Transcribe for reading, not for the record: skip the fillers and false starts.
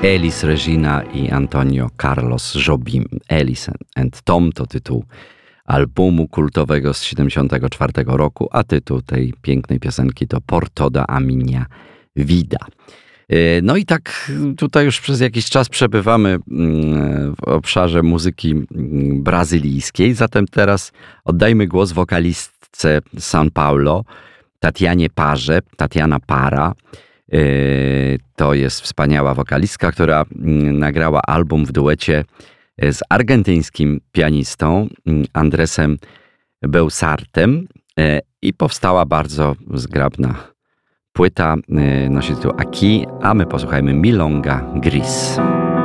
Elis Regina i Antonio Carlos Jobim. Elis and Tom to tytuł albumu kultowego z 1974 roku, a tytuł tej pięknej piosenki to Por toda a minha vida. No i tak tutaj już przez jakiś czas przebywamy w obszarze muzyki brazylijskiej, zatem teraz oddajmy głos wokalistce z São Paulo, Tatianie Parze, Tatiana Para. To jest wspaniała wokalistka, która nagrała album w duecie z argentyńskim pianistą Andresem Beusartem i powstała bardzo zgrabna płyta, nosi tytuł Aqui, a my posłuchajmy Milonga Gris.